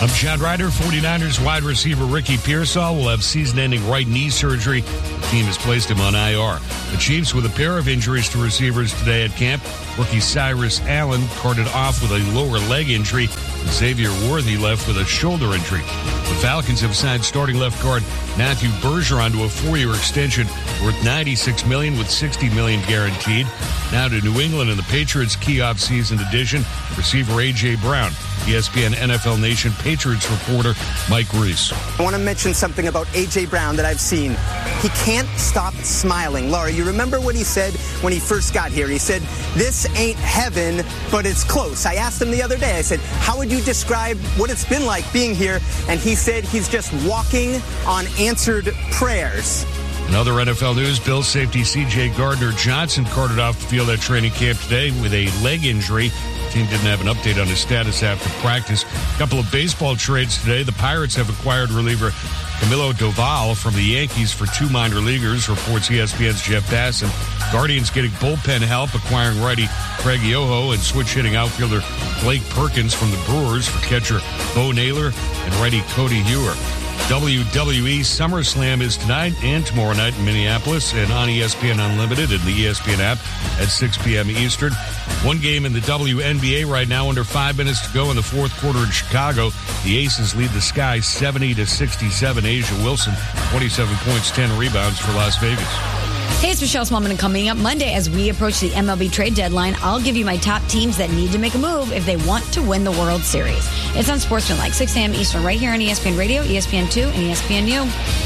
I'm Chad Ryder. 49ers wide receiver Ricky Pearsall will have season-ending right knee surgery. The team has placed him on IR. The Chiefs with a pair of injuries to receivers today at camp. Rookie Cyrus Allen carted off with a lower leg injury. Xavier Worthy left with a shoulder injury. The Falcons have signed starting left guard Matthew Bergeron to a 4-year extension worth $96 million with $60 million guaranteed. Now to New England and the Patriots' key off-season addition, receiver A.J. Brown. ESPN NFL Nation Patriots reporter Mike Reese. I want to mention something about A.J. Brown that I've seen. He can't stop smiling. Laura, you remember what he said when he first got here? He said, "This ain't heaven, but it's close." I asked him the other day, I said, "How would you describe what it's been like being here?" And he said he's just walking on answered prayers. In other NFL news, Bills safety C.J. Gardner-Johnson carted off the field at training camp today with a leg injury. The team didn't have an update on his status after practice. A couple of baseball trades today. The Pirates have acquired reliever Camilo Doval from the Yankees for 2 minor leaguers, reports ESPN's Jeff Passan. Guardians getting bullpen help, acquiring righty Craig Yoho and switch-hitting outfielder Blake Perkins from the Brewers for catcher Bo Naylor and righty Cody Hewer. WWE SummerSlam is tonight and tomorrow night in Minneapolis and on ESPN Unlimited and the ESPN app at 6 p.m. Eastern. One game in the WNBA right now, under 5 minutes to go in the fourth quarter in Chicago. The Aces lead the Sky 70-67. Asia Wilson, 27 points, 10 rebounds for Las Vegas. Hey, it's Michelle Smallman, and coming up Monday as we approach the MLB trade deadline, I'll give you my top teams that need to make a move if they want to win the World Series. It's on Sportsmanlike, 6 a.m. Eastern, right here on ESPN Radio, ESPN2, and ESPNU.